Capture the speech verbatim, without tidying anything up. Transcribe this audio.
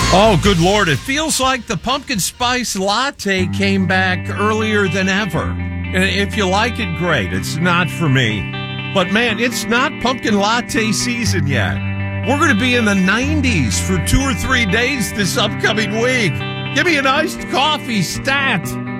Oh, good Lord. It feels like the pumpkin spice latte came back earlier than ever. And if you like it, great. It's not for me. But man, it's not pumpkin latte season yet. We're going to be in the nineties for two or three days this upcoming week. Give me an iced coffee stat.